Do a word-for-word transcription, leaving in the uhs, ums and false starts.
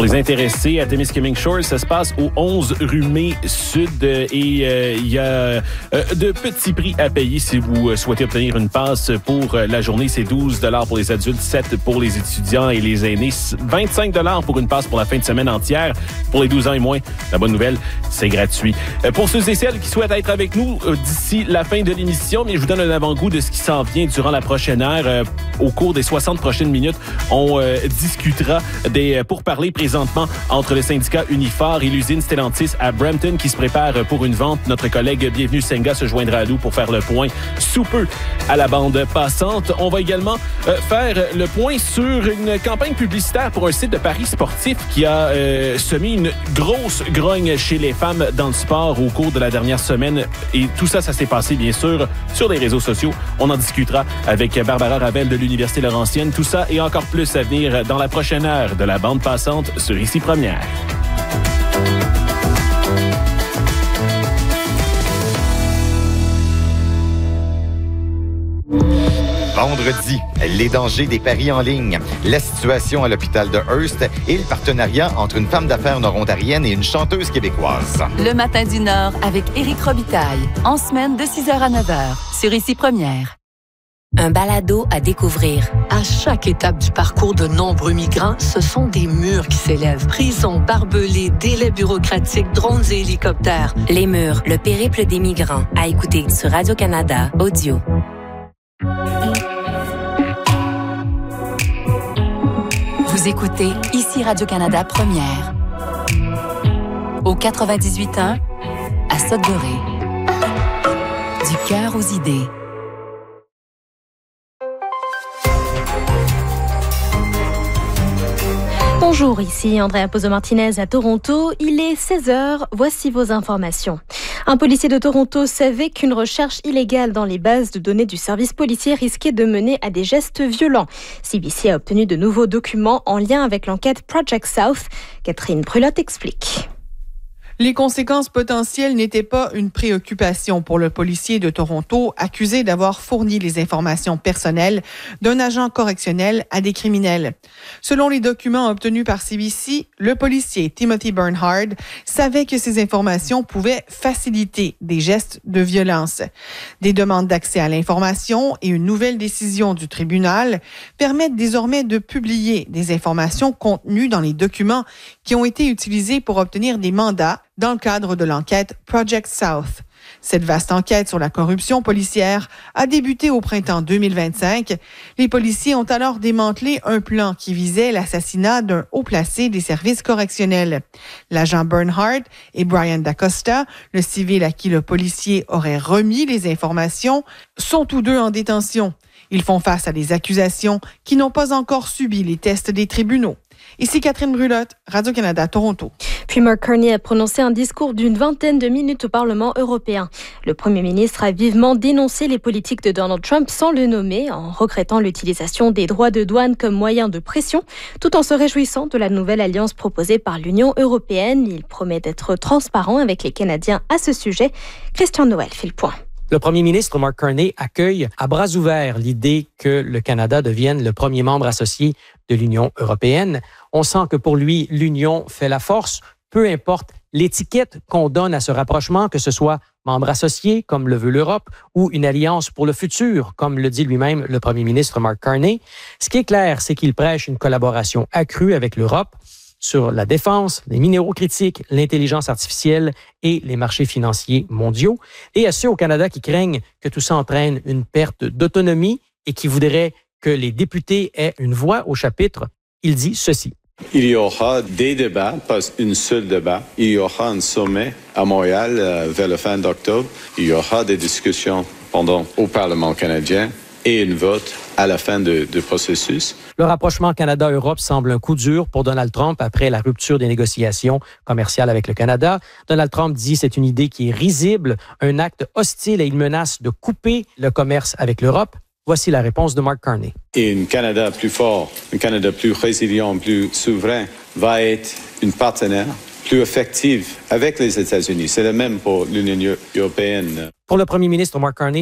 Pour les intéressés, à Témiscamingue Shores, ça se passe au onze rue May Sud et il euh, y a euh, de petits prix à payer si vous souhaitez obtenir une passe pour la journée. C'est douze dollars pour les adultes, sept pour les étudiants et les aînés, vingt-cinq dollars pour une passe pour la fin de semaine entière. Pour les douze ans et moins, la bonne nouvelle, c'est gratuit. Pour ceux et celles qui souhaitent être avec nous d'ici la fin de l'émission, mais je vous donne un avant-goût de ce qui s'en vient durant la prochaine heure. Au cours des soixante prochaines minutes, on euh, discutera des pourparlers présentement entre le syndicat Unifor et l'usine Stellantis à Brampton qui se prépare pour une vente. Notre collègue Bienvenue Senga se joindra à nous pour faire le point sous peu à la bande passante. On va également euh, faire le point sur une campagne publicitaire pour un site de paris sportif qui a euh, semé une grosse grogne chez les femmes dans le sport au cours de la dernière semaine. Et tout ça, ça s'est passé bien sûr sur les réseaux sociaux. On en discutera avec Barbara Ravel de l'Université Laurentienne. Tout ça et encore plus à venir dans la prochaine heure de la bande passante sur Ici Première. Vendredi, les dangers des paris en ligne, la situation à l'hôpital de Hearst et le partenariat entre une femme d'affaires nord-ontarienne et une chanteuse québécoise. Le matin du Nord avec Éric Robitaille, en semaine de six heures à neuf heures, sur Ici Première. Un balado à découvrir. À chaque étape du parcours de nombreux migrants, ce sont des murs qui s'élèvent. Prisons, barbelés, délais bureaucratiques, drones et hélicoptères. Les murs, le périple des migrants. À écouter sur Radio-Canada Audio. Vous écoutez Ici Radio-Canada Première. Au quatre-vingt-dix-huit point un, à Sudbury. Du cœur aux idées. Bonjour, ici Andrea Pozzo-Martinez à Toronto. Il est seize heures, voici vos informations. Un policier de Toronto savait qu'une recherche illégale dans les bases de données du service policier risquait de mener à des gestes violents. C B C a obtenu de nouveaux documents en lien avec l'enquête Project South. Catherine Brulotte explique. Les conséquences potentielles n'étaient pas une préoccupation pour le policier de Toronto accusé d'avoir fourni les informations personnelles d'un agent correctionnel à des criminels. Selon les documents obtenus par C B C, le policier Timothy Bernhard savait que ces informations pouvaient faciliter des gestes de violence. Des demandes d'accès à l'information et une nouvelle décision du tribunal permettent désormais de publier des informations contenues dans les documents qui ont été utilisés pour obtenir des mandats dans le cadre de l'enquête Project South. Cette vaste enquête sur la corruption policière a débuté au printemps deux mille vingt-cinq. Les policiers ont alors démantelé un plan qui visait l'assassinat d'un haut placé des services correctionnels. L'agent Bernhard et Brian DaCosta, le civil à qui le policier aurait remis les informations, sont tous deux en détention. Ils font face à des accusations qui n'ont pas encore subi les tests des tribunaux. Ici Catherine Brulotte, Radio-Canada, Toronto. Puis Mark Carney a prononcé un discours d'une vingtaine de minutes au Parlement européen. Le Premier ministre a vivement dénoncé les politiques de Donald Trump sans le nommer, en regrettant l'utilisation des droits de douane comme moyen de pression, tout en se réjouissant de la nouvelle alliance proposée par l'Union européenne. Il promet d'être transparent avec les Canadiens à ce sujet. Christian Noël fait le point. Le premier ministre Mark Carney accueille à bras ouverts l'idée que le Canada devienne le premier membre associé de l'Union européenne. On sent que pour lui, l'Union fait la force, peu importe l'étiquette qu'on donne à ce rapprochement, que ce soit membre associé, comme le veut l'Europe, ou une alliance pour le futur, comme le dit lui-même le premier ministre Mark Carney. Ce qui est clair, c'est qu'il prêche une collaboration accrue avec l'Europe sur la défense, les minéraux critiques, l'intelligence artificielle et les marchés financiers mondiaux. Et à ceux au Canada qui craignent que tout ça entraîne une perte d'autonomie et qui voudraient que les députés aient une voix au chapitre, il dit ceci. Il y aura des débats, pas un seul débat. Il y aura un sommet à Montréal euh, vers la fin d'octobre. Il y aura des discussions pendant au Parlement canadien et une vote à la fin du processus. Le rapprochement Canada-Europe semble un coup dur pour Donald Trump après la rupture des négociations commerciales avec le Canada. Donald Trump dit que c'est une idée qui est risible, un acte hostile et il menace de couper le commerce avec l'Europe. Voici la réponse de Mark Carney. Et un Canada plus fort, un Canada plus résilient, plus souverain, va être un partenaire plus effectif avec les États-Unis. C'est le même pour l'Union européenne. Pour le premier ministre Mark Carney,